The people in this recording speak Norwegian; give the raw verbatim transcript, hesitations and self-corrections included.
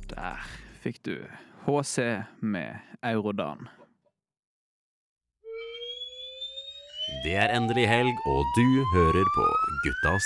Der fikk du H C med Eurodan. Det er endelig helg, og du hører på Guttas